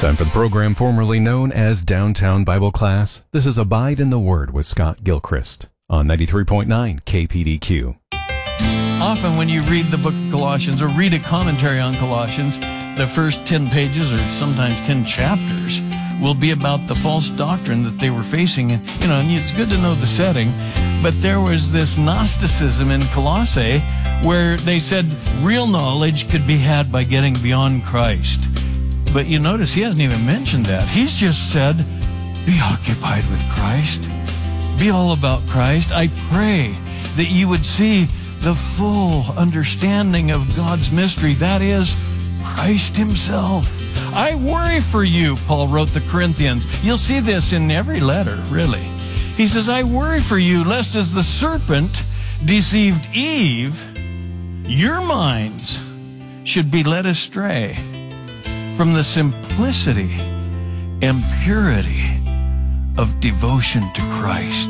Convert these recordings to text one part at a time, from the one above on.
Time for the program formerly known as Downtown Bible Class. This is Abide in the Word with Scott Gilchrist on 93.9 KPDQ. Often when you read the book of Colossians or read a commentary on Colossians, the first 10 pages or sometimes 10 chapters will be about the false doctrine that they were facing. And it's good to know the setting, but there was this Gnosticism in Colossae where they said real knowledge could be had by getting beyond Christ. But you notice he hasn't even mentioned that. He's just said, be occupied with Christ. Be all about Christ. I pray that you would see the full understanding of God's mystery. That is Christ himself. I worry for you, Paul wrote the Corinthians. You'll see this in every letter, really. He says, I worry for you, lest as the serpent deceived Eve, your minds should be led astray from the simplicity and purity of devotion to Christ.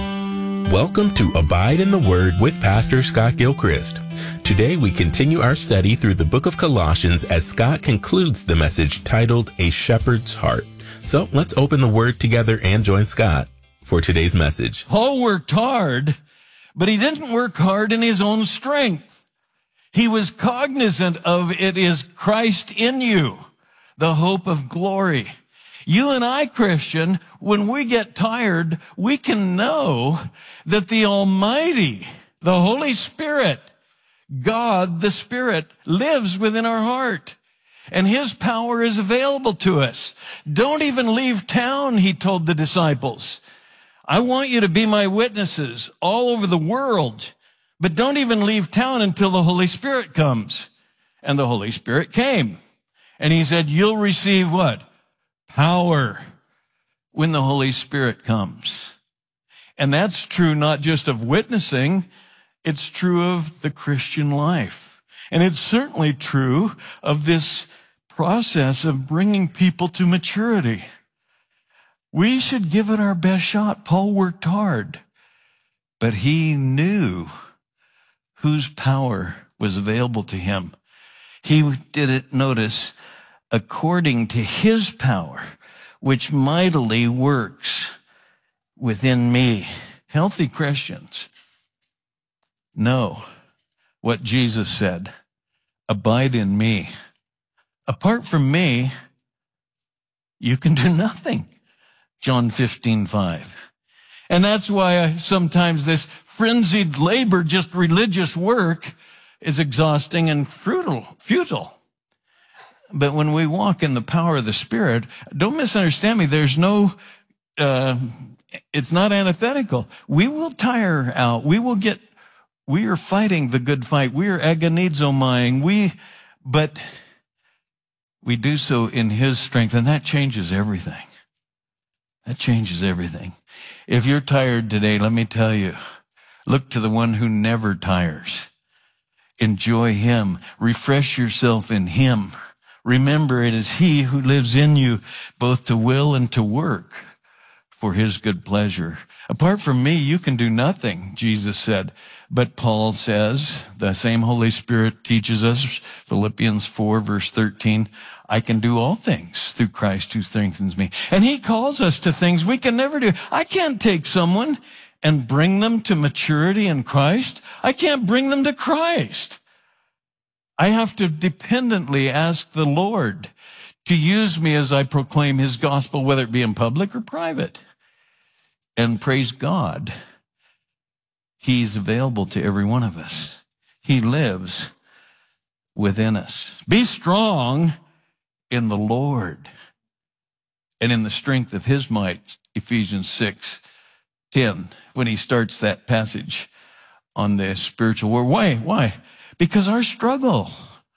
Welcome to Abide in the Word with Pastor Scott Gilchrist. Today we continue our study through the book of Colossians as Scott concludes the message titled A Shepherd's Heart. So let's open the Word together and join Scott for today's message. Paul worked hard, but he didn't work hard in his own strength. He was cognizant of it is Christ in you, the hope of glory. You and I, Christian, when we get tired, we can know that the Almighty, the Holy Spirit, God, the Spirit, lives within our heart, and his power is available to us. Don't even leave town, he told the disciples. I want you to be my witnesses all over the world, but don't even leave town until the Holy Spirit comes. And the Holy Spirit came. And he said, you'll receive what? Power when the Holy Spirit comes. And that's true not just of witnessing, it's true of the Christian life. And it's certainly true of this process of bringing people to maturity. We should give it our best shot. Paul worked hard, but he knew whose power was available to him. He did it, notice, according to his power, which mightily works within me. Healthy Christians know what Jesus said, abide in me. Apart from me, you can do nothing. John 15:5. And that's why sometimes this frenzied labor, just religious work, is exhausting and futile. But when we walk in the power of the Spirit, don't misunderstand me. There's no, it's not antithetical. We will tire out. We are fighting the good fight. We are agonizomai. But we do so in his strength, and that changes everything. That changes everything. If you're tired today, let me tell you, look to the one who never tires. Enjoy him. Refresh yourself in him. Remember, it is he who lives in you, both to will and to work for his good pleasure. Apart from me, you can do nothing, Jesus said. But Paul says, the same Holy Spirit teaches us, Philippians 4, verse 13, I can do all things through Christ who strengthens me. And he calls us to things we can never do. I can't take someone and bring them to maturity in Christ. I can't bring them to Christ. I have to dependently ask the Lord to use me as I proclaim his gospel, whether it be in public or private. And praise God, he's available to every one of us. He lives within us. Be strong in the Lord and in the strength of his might, Ephesians 6:10, when he starts that passage on the spiritual war. Why? Because our struggle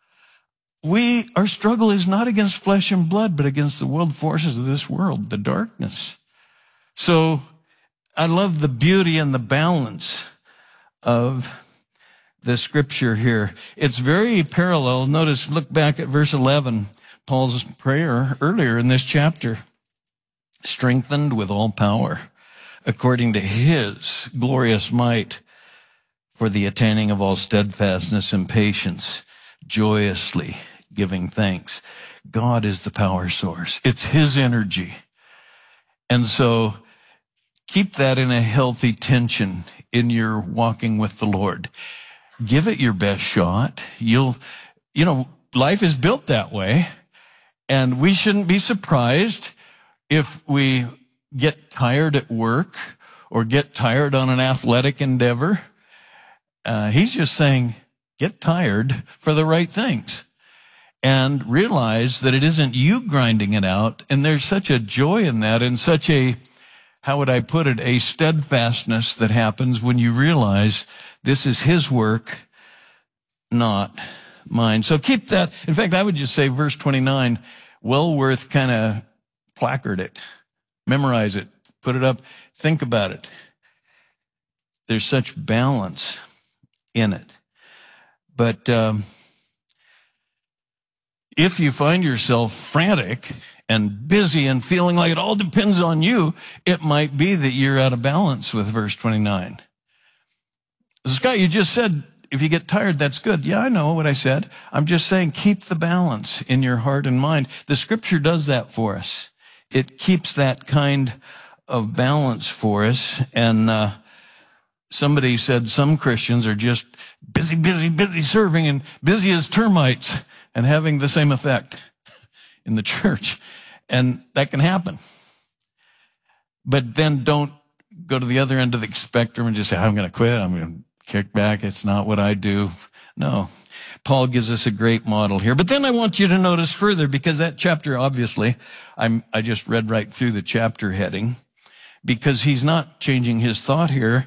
is not against flesh and blood, but against the world forces of this world, the darkness. So I love the beauty and the balance of the scripture here. It's very parallel. Notice, look back at verse 11, Paul's prayer earlier in this chapter. Strengthened with all power, according to his glorious might, for the attaining of all steadfastness and patience, joyously giving thanks. God is the power source. It's his energy. And so keep that in a healthy tension in your walking with the Lord. Give it your best shot. Life is built that way. And we shouldn't be surprised if we get tired at work or get tired on an athletic endeavor. He's just saying, get tired for the right things and realize that it isn't you grinding it out. And there's such a joy in that and such a, how would I put it, a steadfastness that happens when you realize this is his work, not mine. So keep that. In fact, I would just say verse 29, well worth kind of placard it, memorize it, put it up, think about it. There's such balance in it. But if you find yourself frantic and busy and feeling like it all depends on you, it might be that you're out of balance with verse 29. Scott, you just said, if you get tired, that's good. Yeah, I know what I said. I'm just saying keep the balance in your heart and mind. The scripture does that for us. It keeps that kind of balance for us. And somebody said some Christians are just busy serving and busy as termites and having the same effect in the church. And that can happen. But then don't go to the other end of the spectrum and just say, I'm going to quit. I'm going to kick back. It's not what I do. No. Paul gives us a great model here. But then I want you to notice further, because that chapter, obviously, I just read right through the chapter heading, because he's not changing his thought here.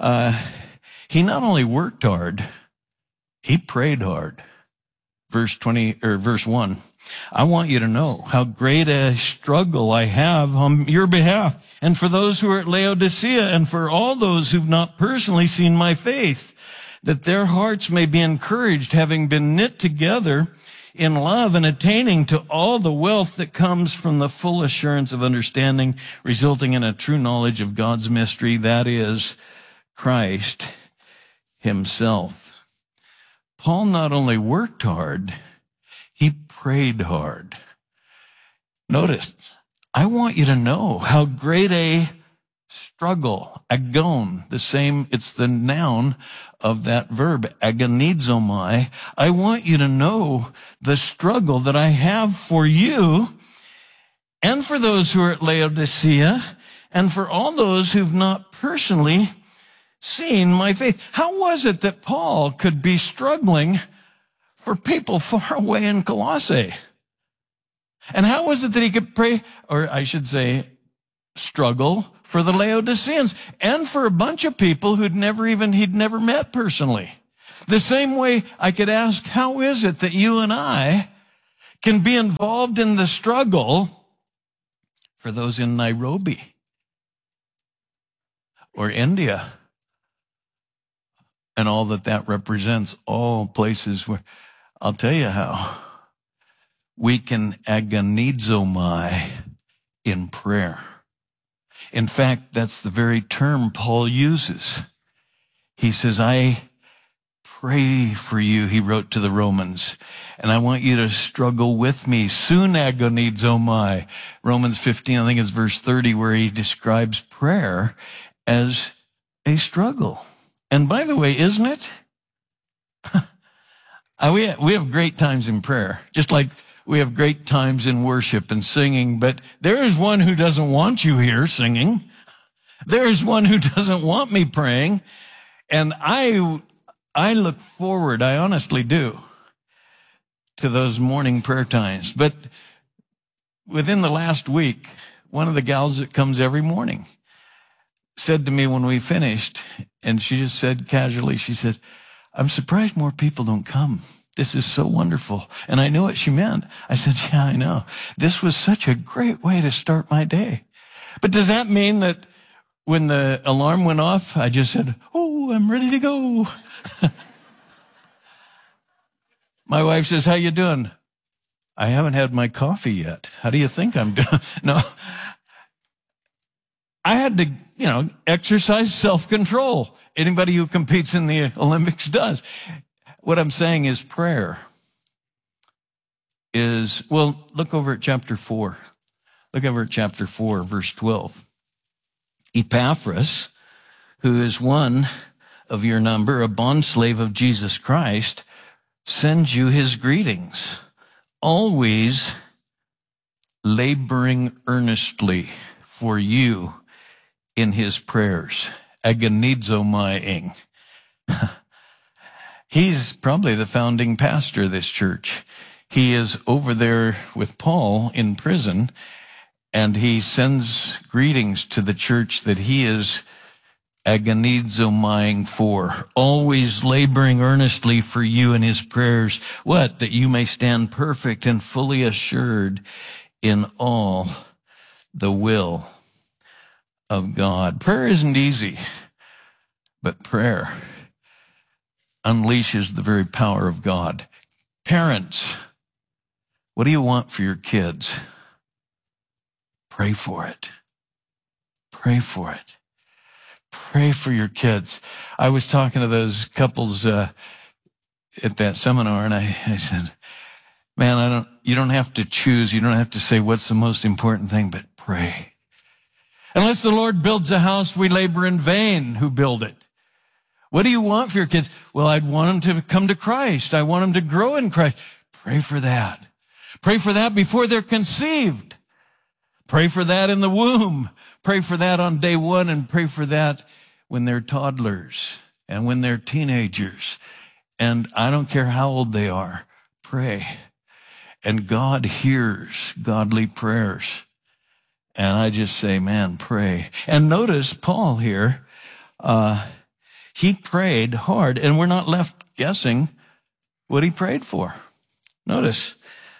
He not only worked hard, he prayed hard. Verse 1. I want you to know how great a struggle I have on your behalf and for those who are at Laodicea and for all those who've not personally seen my face, that their hearts may be encouraged, having been knit together in love and attaining to all the wealth that comes from the full assurance of understanding, resulting in a true knowledge of God's mystery, that is Christ himself. Paul not only worked hard, he prayed hard. Notice, I want you to know how great a struggle, agon, it's the noun of that verb, agonizomai. I want you to know the struggle that I have for you and for those who are at Laodicea and for all those who've not personally seen my faith. How was it that Paul could be struggling for people far away in Colossae? And how was it that he could pray, or I should say, struggle for the Laodiceans and for a bunch of people he'd never met personally? The same way I could ask, how is it that you and I can be involved in the struggle for those in Nairobi or India and all that represents, all places where, I'll tell you how, we can agonizomai in prayer. In fact, that's the very term Paul uses. He says, I pray for you, he wrote to the Romans, and I want you to struggle with me. Soon agonizomai. Romans 15, I think it's verse 30, where he describes prayer as a struggle. And by the way, isn't it? We have great times in prayer, just like we have great times in worship and singing, but there is one who doesn't want you here singing. There is one who doesn't want me praying. And I look forward, I honestly do, to those morning prayer times. But within the last week, one of the gals that comes every morning said to me when we finished, and she just said casually, she said, I'm surprised more people don't come. This is so wonderful. And I knew what she meant. I said, yeah, I know. This was such a great way to start my day. But does that mean that when the alarm went off, I just said, oh, I'm ready to go? My wife says, how you doing? I haven't had my coffee yet. How do you think I'm doing? No. I had to, exercise self-control. Anybody who competes in the Olympics does. What I'm saying is prayer is, well, look over at chapter 4. Look over at chapter 4, verse 12. Epaphras, who is one of your number, a bondslave of Jesus Christ, sends you his greetings, always laboring earnestly for you in his prayers. Agonizomai. He's probably the founding pastor of this church. He is over there with Paul in prison, and he sends greetings to the church that he is agonizomai for, always laboring earnestly for you in his prayers. What? That you may stand perfect and fully assured in all the will of God. Prayer isn't easy, but prayer unleashes the very power of God. Parents, what do you want for your kids? Pray for it. Pray for it. Pray for your kids. I was talking to those couples at that seminar, and I said, man, you don't have to choose. You don't have to say what's the most important thing, but pray. Unless the Lord builds a house, we labor in vain who build it. What do you want for your kids? Well, I'd want them to come to Christ. I want them to grow in Christ. Pray for that. Pray for that before they're conceived. Pray for that in the womb. Pray for that on day one, and pray for that when they're toddlers and when they're teenagers. And I don't care how old they are. Pray. And God hears godly prayers. And I just say, man, pray. And notice Paul here, he prayed hard, and we're not left guessing what he prayed for. Notice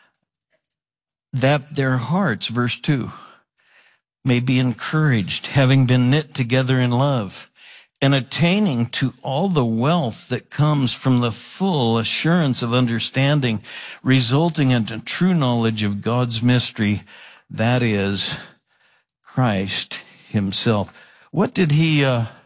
that their hearts, verse 2, may be encouraged, having been knit together in love, and attaining to all the wealth that comes from the full assurance of understanding, resulting into true knowledge of God's mystery, that is, Christ himself. What did he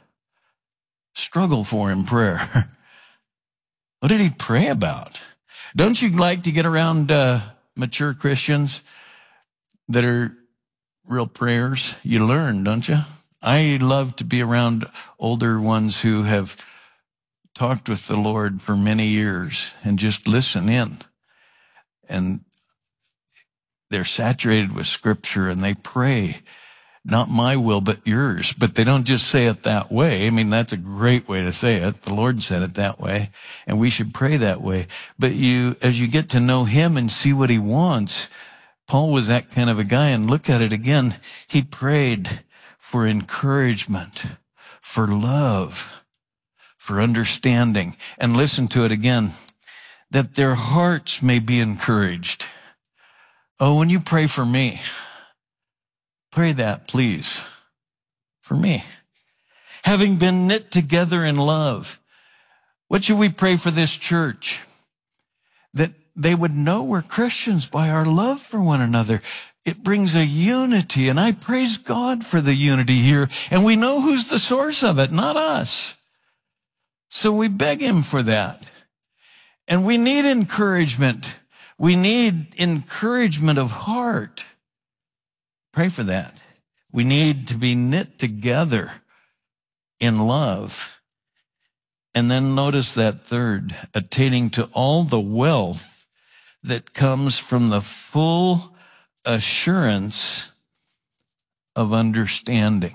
struggle for in prayer? What did he pray about? Don't you like to get around mature Christians that are real prayers? You learn, don't you? I love to be around older ones who have talked with the Lord for many years and just listen in. And they're saturated with Scripture, and they pray, not my will, but yours. But they don't just say it that way. I mean, that's a great way to say it. The Lord said it that way, and we should pray that way. But as you get to know him and see what he wants, Paul was that kind of a guy. And look at it again. He prayed for encouragement, for love, for understanding. And listen to it again, that their hearts may be encouraged. Oh, when you pray for me, pray that, please, for me. Having been knit together in love. What should we pray for this church? That they would know we're Christians by our love for one another. It brings a unity, and I praise God for the unity here. And we know who's the source of it, not us. So we beg him for that. And we need encouragement. We need encouragement of heart. Pray for that. We need to be knit together in love. And then notice that third, attaining to all the wealth that comes from the full assurance of understanding.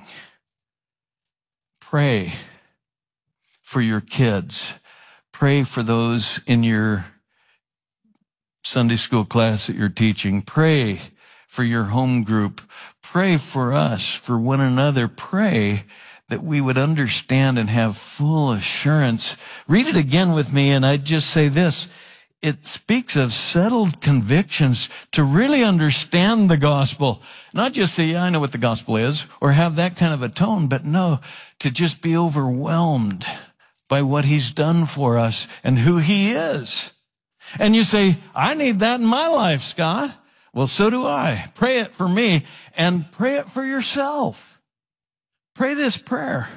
Pray for your kids. Pray for those in your Sunday school class that you're teaching. Pray for your home group. Pray for us, for one another. Pray that we would understand and have full assurance. Read it again with me, and I'd just say this. It speaks of settled convictions to really understand the gospel. Not just say, yeah, I know what the gospel is, or have that kind of a tone, but no, to just be overwhelmed by what he's done for us and who he is. And you say, I need that in my life, Scott. Well, so do I. Pray it for me, and pray it for yourself. Pray this prayer.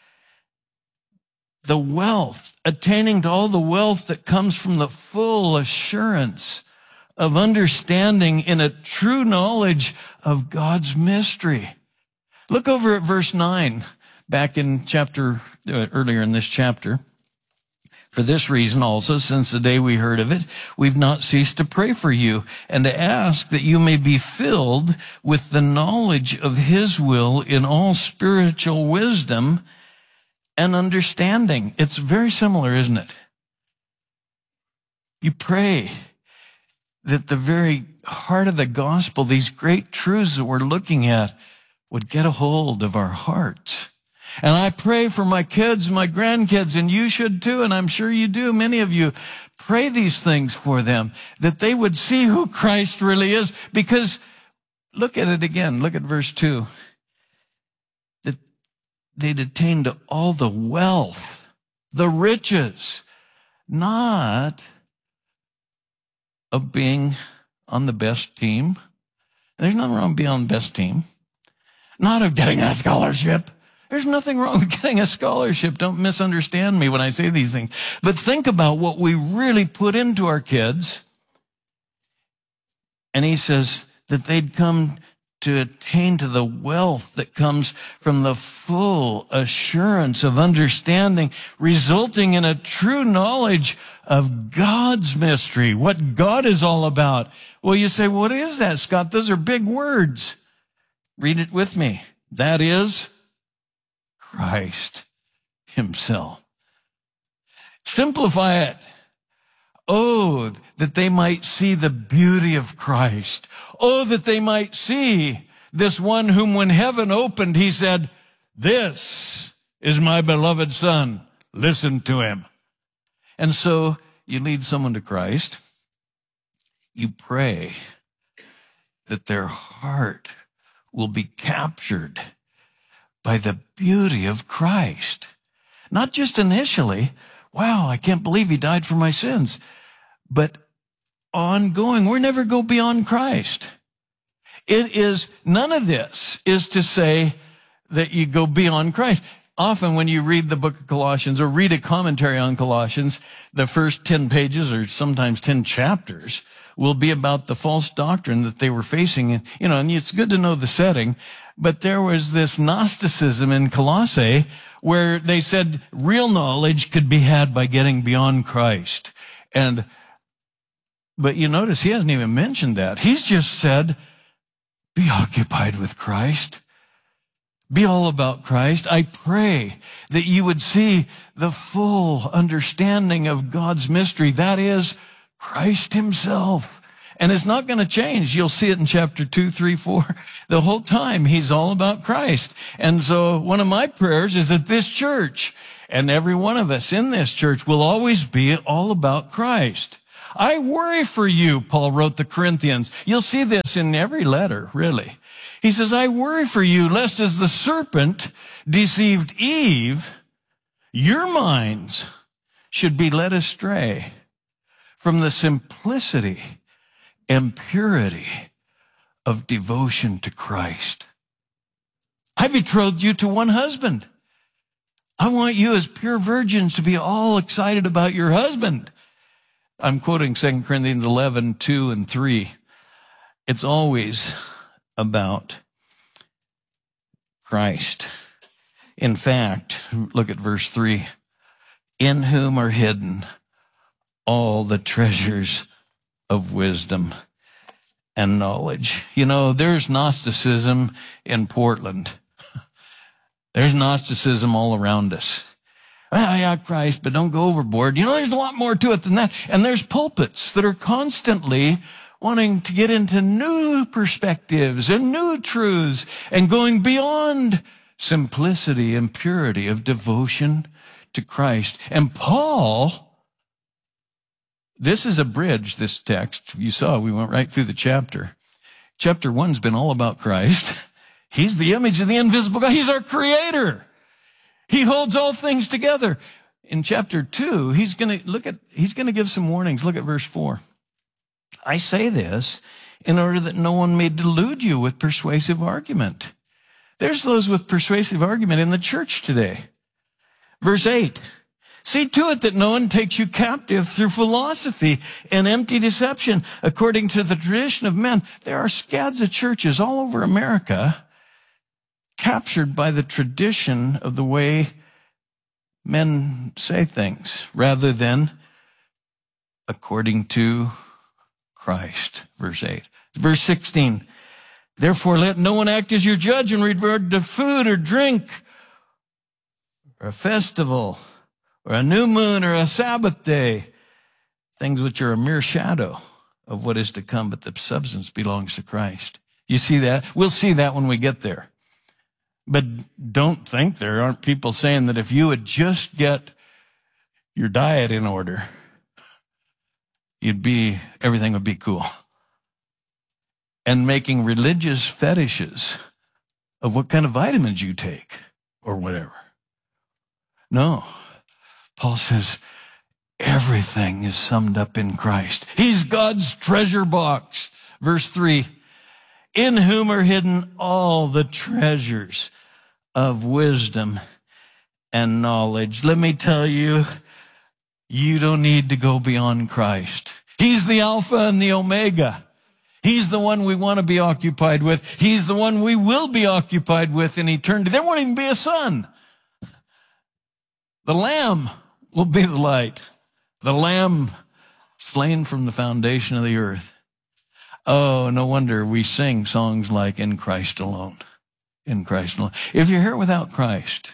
The wealth, attaining to all the wealth that comes from the full assurance of understanding in a true knowledge of God's mystery. Look over at verse 9, back in earlier in this chapter. For this reason also, since the day we heard of it, we've not ceased to pray for you and to ask that you may be filled with the knowledge of his will in all spiritual wisdom and understanding. It's very similar, isn't it? You pray that the very heart of the gospel, these great truths that we're looking at, would get a hold of our hearts. And I pray for my kids, my grandkids, and you should too, and I'm sure you do. Many of you pray these things for them, that they would see who Christ really is. Because look at it again. Look at verse 2. That they'd attain to all the wealth, the riches, not of being on the best team. There's nothing wrong with being on the best team. Not of getting a scholarship. There's nothing wrong with getting a scholarship. Don't misunderstand me when I say these things. But think about what we really put into our kids. And he says that they'd come to attain to the wealth that comes from the full assurance of understanding, resulting in a true knowledge of God's mystery, what God is all about. Well, you say, what is that, Scott? Those are big words. Read it with me. That is Christ himself. Simplify it. Oh, that they might see the beauty of Christ. Oh, that they might see this one whom when heaven opened, he said, this is my beloved son. Listen to him. And so you lead someone to Christ. You pray that their heart will be captured by the beauty of Christ. Not just initially, wow, I can't believe he died for my sins, but ongoing. We're never go beyond Christ. It is, none of this is to say that you go beyond Christ. Often when you read the book of Colossians or read a commentary on Colossians, the first 10 pages or sometimes 10 chapters will be about the false doctrine that they were facing. And, and it's good to know the setting, but there was this Gnosticism in Colossae where they said real knowledge could be had by getting beyond Christ. But you notice he hasn't even mentioned that. He's just said, be occupied with Christ. Be all about Christ. I pray that you would see the full understanding of God's mystery. That is Christ himself. And it's not going to change. You'll see it in chapter 2, 3, 4. The whole time he's all about Christ. And so one of my prayers is that this church and every one of us in this church will always be all about Christ. I worry for you, Paul wrote the Corinthians. You'll see this in every letter, really. He says, I worry for you, lest as the serpent deceived Eve, your minds should be led astray from the simplicity and purity of devotion to Christ. I betrothed you to one husband. I want you as pure virgins to be all excited about your husband. I'm quoting 2 Corinthians 11, 2 and 3. It's always about Christ. In fact, look at verse 3. In whom are hidden all the treasures of wisdom and knowledge. There's Gnosticism in Portland. There's Gnosticism all around us. Well, yeah, Christ, but don't go overboard. There's a lot more to it than that. And there's pulpits that are constantly wanting to get into new perspectives and new truths and going beyond simplicity and purity of devotion to Christ. And Paul, this is a bridge, this text. You saw, we went right through the chapter. Chapter 1's been all about Christ. He's the image of the invisible God. He's our creator. He holds all things together. In chapter 2, he's going to give some warnings. Look at verse 4. I say this in order that no one may delude you with persuasive argument. There's those with persuasive argument in the church today. Verse 8. See to it that no one takes you captive through philosophy and empty deception, according to the tradition of men. There are scads of churches all over America captured by the tradition of the way men say things, rather than according to Christ. Verse 8. Verse 16. Therefore, let no one act as your judge in regard to food or drink, or a festival, or a new moon, or a Sabbath day, things which are a mere shadow of what is to come, but the substance belongs to Christ. You see that? We'll see that when we get there. But don't think there aren't people saying that if you would just get your diet in order, everything would be cool. And making religious fetishes of what kind of vitamins you take or whatever. No. Paul says everything is summed up in Christ. He's God's treasure box. Verse 3, in whom are hidden all the treasures of wisdom and knowledge. Let me tell you, you don't need to go beyond Christ. He's the Alpha and the Omega. He's the one we want to be occupied with. He's the one we will be occupied with in eternity. There won't even be a sun. The Lamb will be the light. The Lamb slain from the foundation of the earth. Oh, no wonder we sing songs like In Christ Alone. In Christ alone. If you're here without Christ,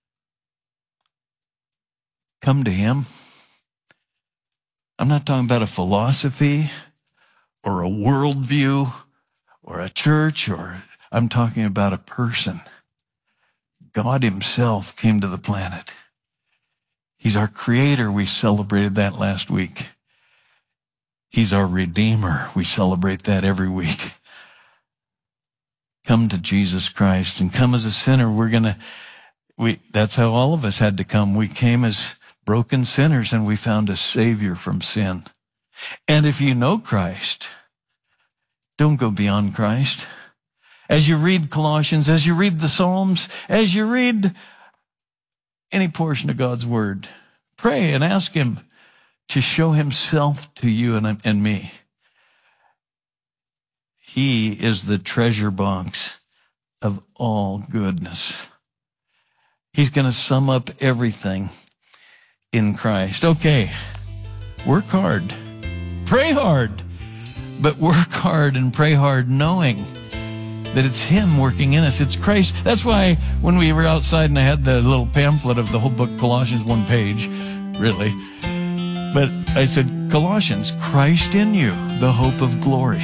come to Him. I'm not talking about a philosophy or a worldview or a church, I'm talking about a person. God Himself came to the planet. He's our Creator. We celebrated that last week. He's our Redeemer. We celebrate that every week. Come to Jesus Christ and come as a sinner. That's how all of us had to come. We came as broken sinners and we found a Savior from sin. And if you know Christ, don't go beyond Christ. As you read Colossians, as you read the Psalms, as you read any portion of God's Word, pray and ask Him to show Himself to you and me. He is the treasure box of all goodness. He's going to sum up everything in Christ. Okay, work hard, pray hard, but work hard and pray hard knowing that it's Him working in us. It's Christ. That's why when we were outside and I had the little pamphlet of the whole book, Colossians, one page, really. But I said, Colossians, Christ in you, the hope of glory.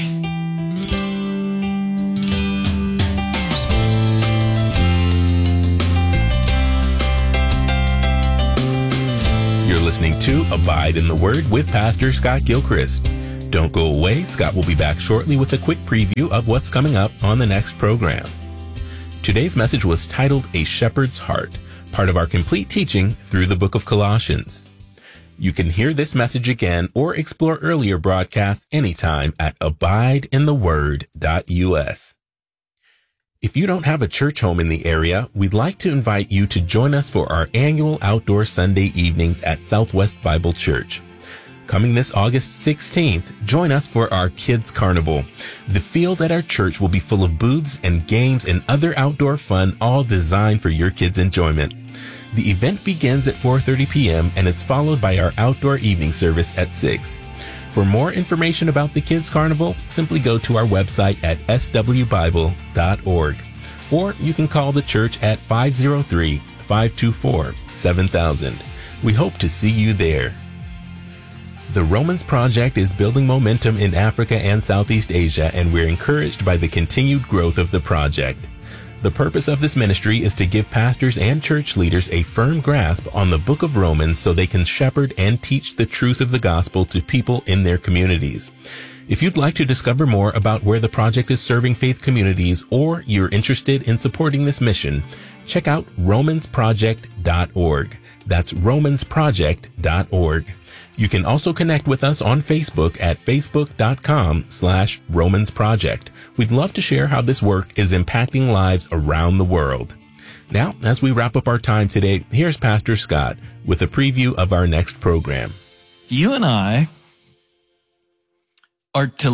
You're listening to Abide in the Word with Pastor Scott Gilchrist. Don't go away. Scott will be back shortly with a quick preview of what's coming up on the next program. Today's message was titled A Shepherd's Heart, part of our complete teaching through the book of Colossians. You can hear this message again or explore earlier broadcasts anytime at abideintheword.us. If you don't have a church home in the area, we'd like to invite you to join us for our annual outdoor Sunday evenings at Southwest Bible Church. Coming this August 16th, join us for our Kids Carnival. The field at our church will be full of booths and games and other outdoor fun, all designed for your kids' enjoyment. The event begins at 4:30 p.m. and it's followed by our outdoor evening service at 6. For more information about the Kids Carnival, simply go to our website at swbible.org. Or you can call the church at 503-524-7000. We hope to see you there. The Romans Project is building momentum in Africa and Southeast Asia, and we're encouraged by the continued growth of the project. The purpose of this ministry is to give pastors and church leaders a firm grasp on the book of Romans so they can shepherd and teach the truth of the gospel to people in their communities. If you'd like to discover more about where the project is serving faith communities, or you're interested in supporting this mission, check out romansproject.org. That's romansproject.org. You can also connect with us on Facebook at facebook.com/romansproject. We'd love to share how this work is impacting lives around the world. Now, as we wrap up our time today, here's Pastor Scott with a preview of our next program. You and I are to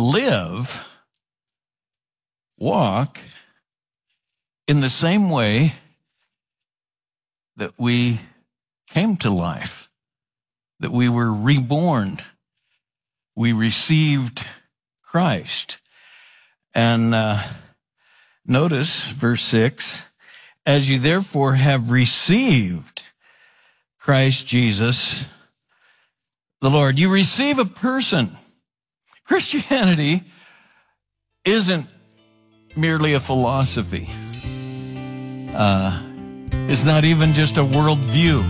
walk in the same way that we came to life, that we were reborn. We received Christ. And notice verse 6, as you therefore have received Christ Jesus, the Lord. You receive a person. Christianity isn't merely a philosophy. It's not even just a worldview.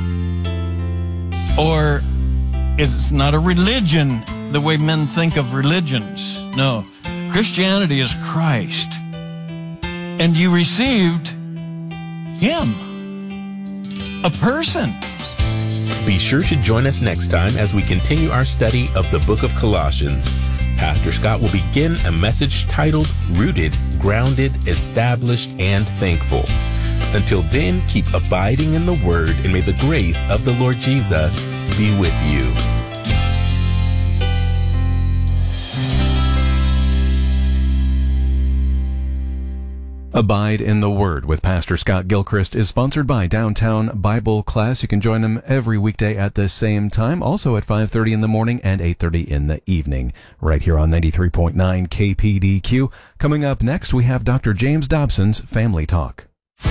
Or it's not a religion the way men think of religions. No, Christianity is Christ. And you received Him, a person. Be sure to join us next time as we continue our study of the book of Colossians. Pastor Scott will begin a message titled Rooted, Grounded, Established, and Thankful. Until then, keep abiding in the Word, and may the grace of the Lord Jesus be with you. Abide in the Word with Pastor Scott Gilchrist is sponsored by Downtown Bible Class. You can join him every weekday at the same time, also at 5:30 in the morning and 8:30 in the evening, right here on 93.9 KPDQ. Coming up next, we have Dr. James Dobson's Family Talk.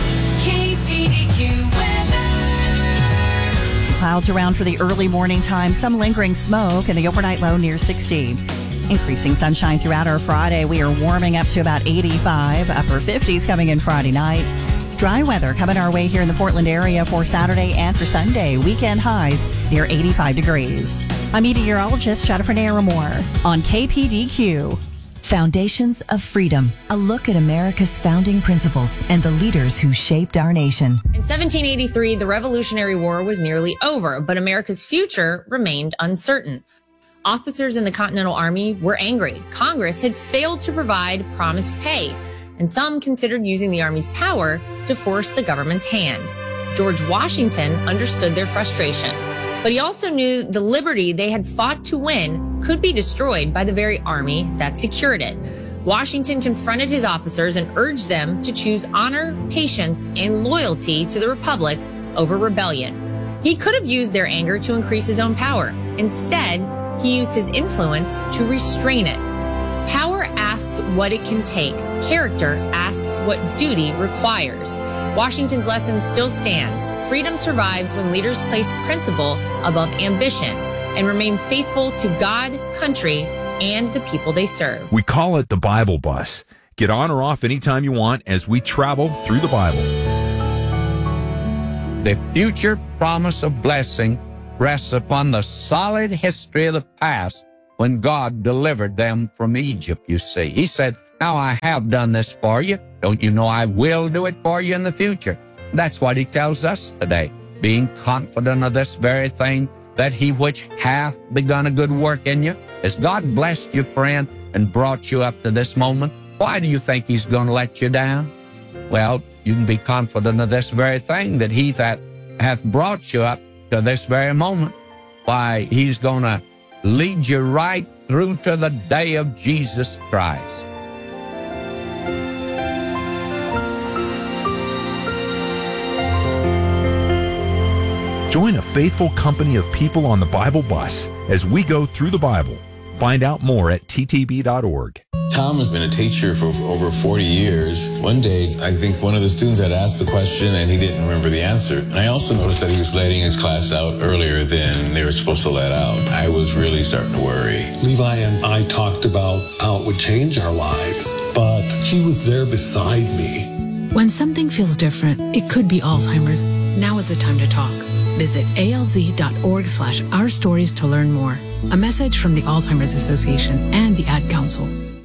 KPDQ weather. Clouds around for the early morning time, some lingering smoke, and the overnight low near 60. Increasing sunshine throughout our Friday. We are warming up to about 85, upper 50s coming in Friday night. Dry weather coming our way here in the Portland area for Saturday and for Sunday. Weekend highs near 85 degrees. I'm meteorologist Jennifer Naramore on KPDQ. Foundations of Freedom, a look at America's founding principles and the leaders who shaped our nation. In 1783, the Revolutionary War was nearly over, but America's future remained uncertain. Officers in the Continental Army were angry. Congress had failed to provide promised pay, and some considered using the Army's power to force the government's hand. George Washington understood their frustration, but he also knew the liberty they had fought to win could be destroyed by the very army that secured it. Washington confronted his officers and urged them to choose honor, patience, and loyalty to the Republic over rebellion. He could have used their anger to increase his own power. Instead, he used his influence to restrain it. Power asks what it can take. Character asks what duty requires. Washington's lesson still stands. Freedom survives when leaders place principle above ambition and remain faithful to God, country, and the people they serve. We call it the Bible Bus. Get on or off anytime you want as we travel through the Bible. The future promise of blessing rests upon the solid history of the past when God delivered them from Egypt, you see. He said, now I have done this for you. Don't you know I will do it for you in the future? That's what he tells us today, being confident of this very thing, that he which hath begun a good work in you. Has God blessed you, friend, and brought you up to this moment? Why do you think he's going to let you down? Well, you can be confident of this very thing, that he that hath brought you up to this very moment, why, he's going to lead you right through to the day of Jesus Christ. Join a faithful company of people on the Bible Bus as we go through the Bible. Find out more at ttb.org. Tom has been a teacher for over 40 years. One day, I think one of the students had asked the question and he didn't remember the answer. And I also noticed that he was letting his class out earlier than they were supposed to let out. I was really starting to worry. Levi and I talked about how it would change our lives, but he was there beside me. When something feels different, it could be Alzheimer's. Now is the time to talk. Visit alz.org/ourstories to learn more. A message from the Alzheimer's Association and the Ad Council.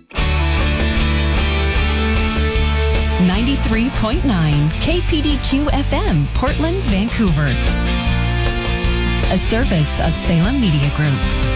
93.9 KPDQ FM, Portland, Vancouver. A service of Salem Media Group.